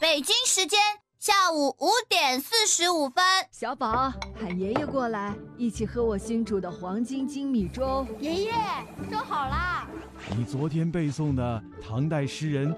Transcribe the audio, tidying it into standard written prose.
北京时间下午5:45。 小宝，喊爷爷过来，一起喝我新煮的黄金精米粥。 爷爷，粥好啦！ 你昨天背诵的唐代诗人